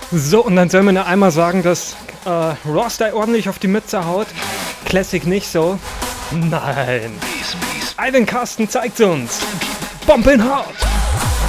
So, und dann soll mir nur einmal sagen, dass Ross da ordentlich auf die Mütze haut. Classic nicht so. Nein. Ivan Carsten zeigt uns. Bumpin' hart.